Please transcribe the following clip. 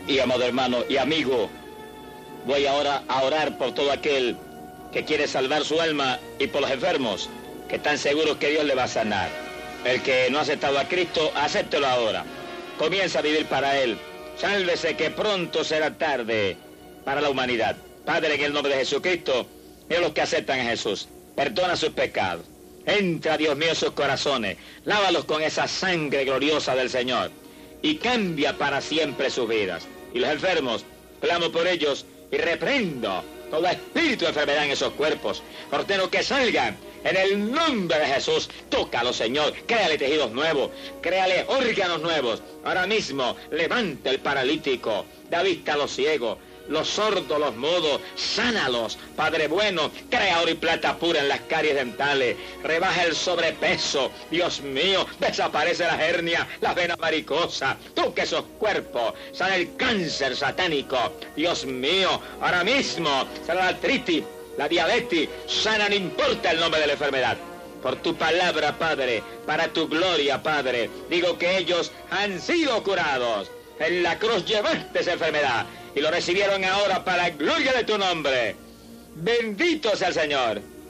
Y amado hermano y amigo, voy ahora a orar por todo aquel que quiere salvar su alma y por los enfermos que están seguros que Dios le va a sanar. El que no ha aceptado a Cristo, acéptelo ahora. Comienza a vivir para Él. Sálvese que pronto será tarde para la humanidad. Padre, en el nombre de Jesucristo, mira los que aceptan a Jesús. Perdona sus pecados. Entra, Dios mío, en sus corazones. Lávalos con esa sangre gloriosa del Señor. Y cambia para siempre sus vidas. Y los enfermos, clamo por ellos y reprendo todo espíritu de enfermedad en esos cuerpos. Ordeno que salgan en el nombre de Jesús. Tócalo, Señor. Créale tejidos nuevos. Créale órganos nuevos. Ahora mismo levanta el paralítico. Da vista a los ciegos. Los sordos, los mudos, sánalos, Padre bueno, crea oro y plata pura en las caries dentales, rebaja el sobrepeso, Dios mío, desaparece la hernia, la vena varicosa, toca esos cuerpos, sana el cáncer satánico, Dios mío, ahora mismo, sana la artritis, la diabetes, sana, no importa el nombre de la enfermedad. Por tu palabra, Padre, para tu gloria, Padre, digo que ellos han sido curados. En la cruz llevaste esa enfermedad y lo recibieron ahora para la gloria de tu nombre. Bendito sea el Señor.